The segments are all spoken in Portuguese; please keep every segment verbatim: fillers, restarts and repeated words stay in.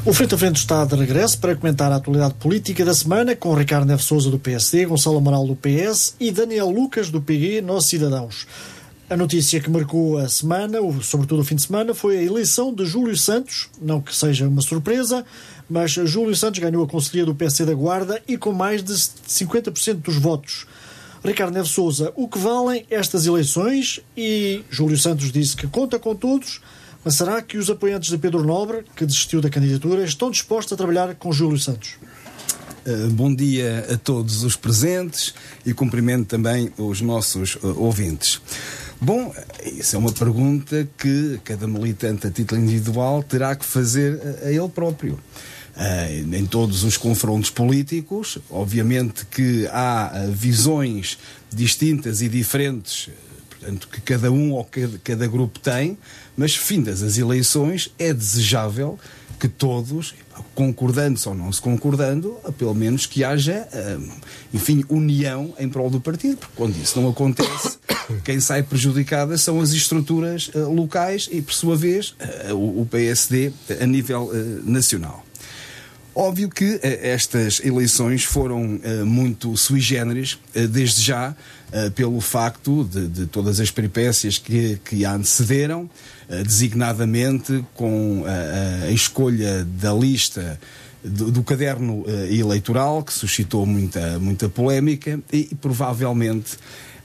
O Frente a Frente está de regresso para comentar a atualidade política da semana com Ricardo Neves Sousa do P S D, Gonçalo Amaral do P S e Daniel Lucas do P G, Nós Cidadãos. A notícia que marcou a semana, sobretudo o fim de semana, foi a eleição de Júlio Santos, não que seja uma surpresa, mas Júlio Santos ganhou a conselhia do P S D da Guarda e com mais de cinquenta por cento dos votos. Ricardo Neves Sousa, o que valem estas eleições? E Júlio Santos disse que conta com todos, mas será que os apoiantes de Pedro Nobre, que desistiu da candidatura, estão dispostos a trabalhar com Júlio Santos? Uh, bom dia a todos os presentes e cumprimento também os nossos uh, ouvintes. Bom, isso é uma pergunta que cada militante a título individual terá que fazer a, a ele próprio. Uh, em todos os confrontos políticos, obviamente que há uh, visões distintas e diferentes, portanto, que cada um ou cada, cada grupo tem, mas findas as eleições é desejável que todos, concordando-se ou não se concordando, pelo menos que haja, enfim, união em prol do partido, porque quando isso não acontece, quem sai prejudicada são as estruturas locais e, por sua vez, o P S D a nível nacional. Óbvio que estas eleições foram uh, muito sui generis, uh, desde já, uh, pelo facto de, de todas as peripécias que, que a antecederam, uh, designadamente com uh, a escolha da lista do, do caderno uh, eleitoral, que suscitou muita, muita polémica e, e provavelmente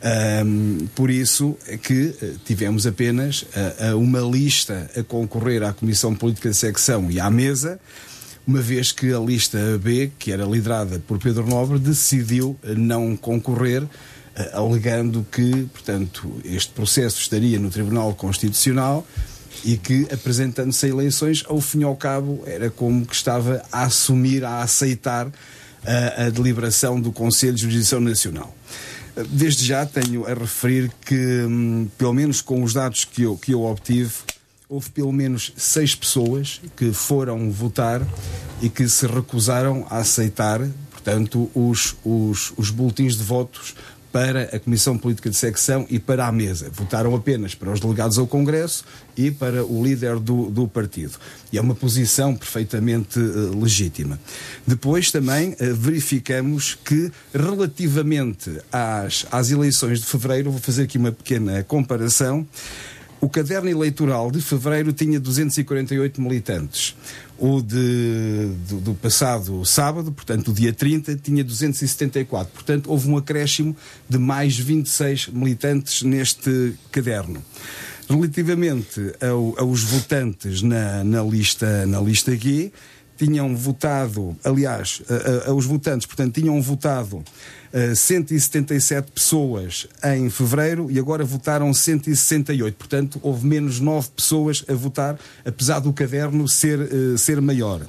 um, por isso é que uh, tivemos apenas uh, uh, uma lista a concorrer à Comissão Política de Secção e à mesa, uma vez que a lista B, que era liderada por Pedro Nobre, decidiu não concorrer, alegando que, portanto, este processo estaria no Tribunal Constitucional e que, apresentando-se a eleições, ao fim e ao cabo, era como que estava a assumir, a aceitar a, a deliberação do Conselho de Jurisdição Nacional. Desde já tenho a referir que, pelo menos com os dados que eu, que eu obtive, houve pelo menos seis pessoas que foram votar e que se recusaram a aceitar, portanto, os, os, os boletins de votos para a Comissão Política de Secção e para a mesa. Votaram apenas para os delegados ao Congresso e para o líder do, do partido. E é uma posição perfeitamente uh, legítima. Depois também uh, verificamos que, relativamente às, às eleições de fevereiro, vou fazer aqui uma pequena comparação. O caderno eleitoral de fevereiro tinha duzentos e quarenta e oito militantes. O de, do, do passado sábado, portanto, o dia trinta, tinha duzentos e setenta e quatro. Portanto, houve um acréscimo de mais vinte e seis militantes neste caderno. Relativamente ao, aos votantes na, na, lista, na lista G, tinham votado, aliás, a, a, os votantes, portanto, tinham votado uh, cento e setenta e sete pessoas em fevereiro e agora votaram cento e sessenta e oito. Portanto, houve menos nove pessoas a votar, apesar do caderno ser, uh, ser maior.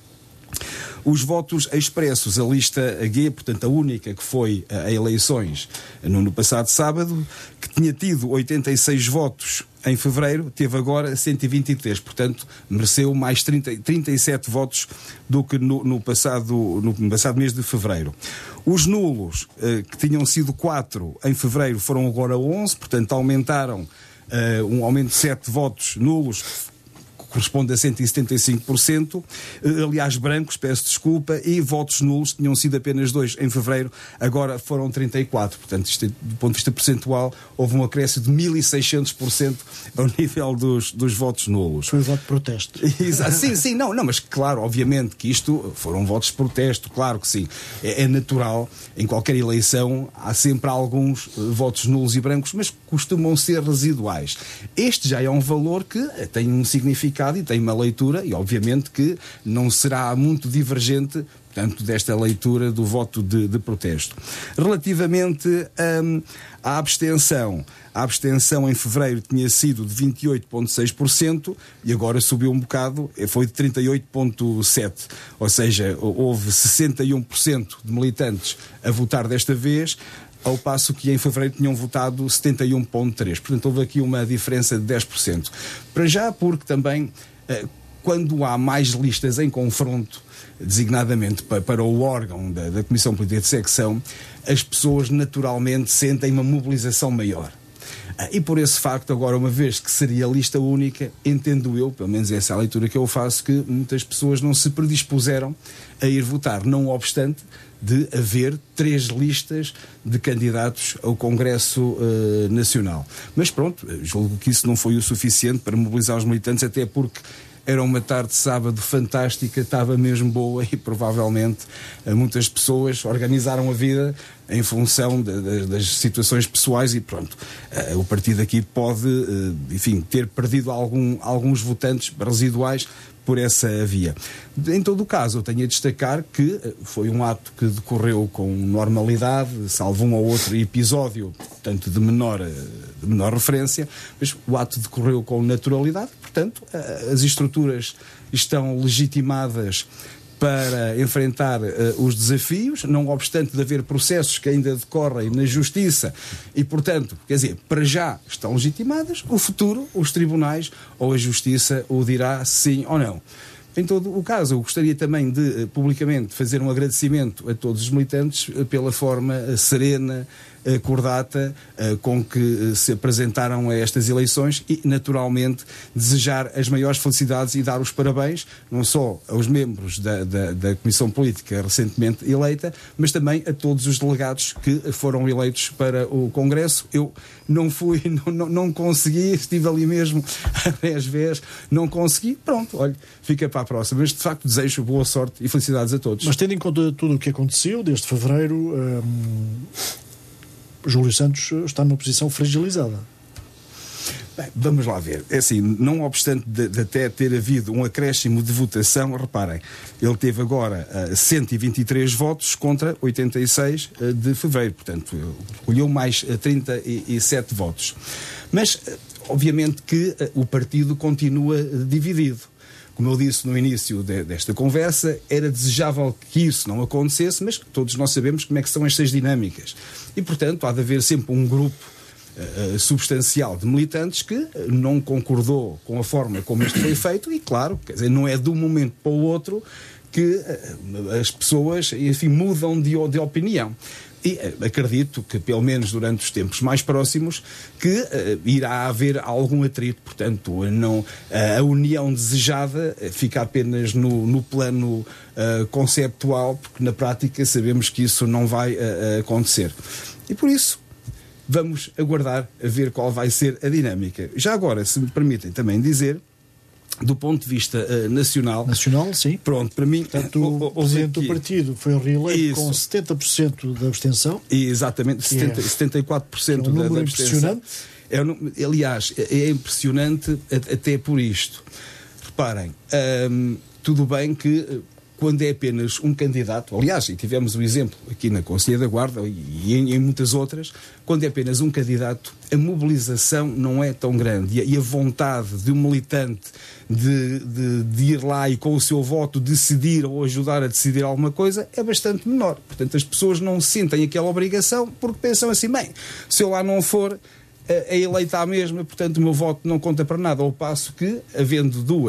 Os votos expressos, a lista G, portanto a única que foi a eleições no, no passado sábado, que tinha tido oitenta e seis votos em fevereiro, teve agora cento e vinte e três, portanto mereceu mais trinta, trinta e sete votos do que no, no, passado, no, no passado mês de fevereiro. Os nulos, eh, que tinham sido quatro em fevereiro, foram agora onze, portanto aumentaram eh, um aumento de sete votos nulos, corresponde a cento e setenta e cinco por cento, aliás, brancos, peço desculpa, e votos nulos tinham sido apenas dois em fevereiro, agora foram trinta e quatro. Portanto, isto, do ponto de vista percentual, houve um acréscimo de mil e seiscentos por cento ao nível dos, dos votos nulos. Foi voto de protesto. Exato. Sim, sim, não, não, mas claro, obviamente que isto foram votos de protesto, claro que sim. É, é natural, em qualquer eleição há sempre alguns uh, votos nulos e brancos, mas costumam ser residuais. Este já é um valor que tem um significado e tem uma leitura, e obviamente que não será muito divergente, portanto, desta leitura do voto de, de protesto. Relativamente um, à abstenção, a abstenção em fevereiro tinha sido de vinte e oito vírgula seis por cento e agora subiu um bocado, foi de trinta e oito vírgula sete por cento, ou seja, houve sessenta e um por cento de militantes a votar desta vez, ao passo que em fevereiro tinham votado setenta e um vírgula três por cento. Portanto, houve aqui uma diferença de dez por cento. Para já, porque também, quando há mais listas em confronto, designadamente para o órgão da, da Comissão Política de Secção, as pessoas naturalmente sentem uma mobilização maior. E por esse facto, agora, uma vez que seria lista única, entendo eu, pelo menos essa é a leitura que eu faço, que muitas pessoas não se predispuseram a ir votar, não obstante de haver três listas de candidatos ao Congresso uh, Nacional. Mas pronto, julgo que isso não foi o suficiente para mobilizar os militantes, até porque era uma tarde de sábado fantástica, estava mesmo boa e provavelmente muitas pessoas organizaram a vida em função de, de, das situações pessoais e pronto, o partido aqui pode, enfim, ter perdido algum, alguns votantes residuais por essa via. Em todo o caso, eu tenho a destacar que foi um ato que decorreu com normalidade, salvo um ou outro episódio, tanto de menor, de menor referência, mas o ato decorreu com naturalidade, portanto, as estruturas estão legitimadas para enfrentar uh, os desafios, não obstante de haver processos que ainda decorrem na Justiça e, portanto, quer dizer, para já estão legitimadas, o futuro, os tribunais ou a Justiça o dirá sim ou não. Em todo o caso, eu gostaria também de, publicamente, fazer um agradecimento a todos os militantes pela forma serena, cordata, com que se apresentaram a estas eleições e, naturalmente, desejar as maiores felicidades e dar os parabéns, não só aos membros da, da, da Comissão Política recentemente eleita, mas também a todos os delegados que foram eleitos para o Congresso. Eu não fui, não, não, não consegui, estive ali mesmo a dez vezes, não consegui, pronto, olha, fica para a próxima. Mas, de facto, desejo boa sorte e felicidades a todos. Mas tendo em conta tudo o que aconteceu desde fevereiro, hum, Júlio Santos está numa posição fragilizada. Bem, vamos lá ver. É assim, não obstante de, de até ter havido um acréscimo de votação, reparem, ele teve agora uh, cento e vinte e três votos contra oitenta e seis uh, de fevereiro, portanto, recolheu mais uh, trinta e sete votos. Mas, uh, obviamente que uh, o partido continua uh, dividido. Como eu disse no início de, desta conversa, era desejável que isso não acontecesse, mas todos nós sabemos como é que são estas dinâmicas. E, portanto, há de haver sempre um grupo uh, substancial de militantes que não concordou com a forma como isto foi feito e, claro, quer dizer, não é de um momento para o outro que uh, as pessoas, enfim, mudam de, de opinião. E uh, acredito que, pelo menos durante os tempos mais próximos, que uh, irá haver algum atrito. Portanto, não, uh, a união desejada fica apenas no, no plano uh, conceptual, porque na prática sabemos que isso não vai uh, acontecer. E por isso, vamos aguardar a ver qual vai ser a dinâmica. Já agora, se me permitem também dizer, do ponto de vista uh, nacional... Nacional, sim. Pronto, para mim... Portanto, o, o presidente aqui do partido foi reeleito isso, com setenta por cento da abstenção. E, exatamente, setenta, é, setenta e quatro por cento é um da, da abstenção. Impressionante. É, aliás, é impressionante até por isto. Reparem, hum, tudo bem que quando é apenas um candidato, aliás, e tivemos o exemplo aqui na Conselhia da Guarda e em, em muitas outras, quando é apenas um candidato, a mobilização não é tão grande e a, e a vontade de um militante de, de, de ir lá e com o seu voto decidir ou ajudar a decidir alguma coisa é bastante menor. Portanto, as pessoas não sentem aquela obrigação porque pensam assim, bem, se eu lá não for, é eleita a mesma, portanto o meu voto não conta para nada, ao passo que, havendo duas